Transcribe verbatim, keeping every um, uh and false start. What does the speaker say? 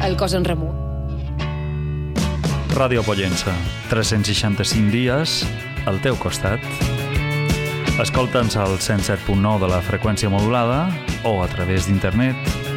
el cos en remú. Ràdio Pollença, tres-cents seixanta-cinc dies al teu costat. Escolta'ns al cent set punt nou de la freqüència modulada o a través d'internet